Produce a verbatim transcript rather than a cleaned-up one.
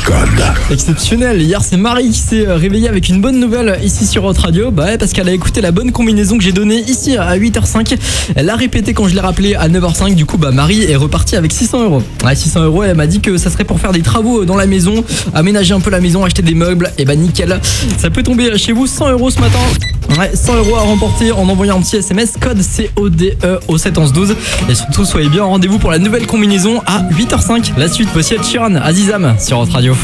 code. Exceptionnel. Hier, c'est Marie qui s'est réveillée avec une bonne nouvelle ici sur Hot Radio. Bah ouais, parce qu'elle a écouté la bonne combinaison que j'ai donnée ici à huit heures cinq. Elle l'a répété quand je l'ai rappelé à neuf heures cinq. Du coup, bah Marie est repartie avec six cents euros. Ouais, six cents euros, elle m'a dit que ça serait pour faire des travaux dans la maison, aménager un peu la maison, acheter des meubles. Et bah nickel. Ça peut tomber chez vous cent euros ce matin. Ouais, cent euros à remporter en envoyant un petit S M S code C O D E au sept onze douze. Et surtout, soyez bien au rendez-vous pour la nouvelle combinaison à huit heures cinq. La suite, voici Ed Sheeran, Azizam sur Hot Radio.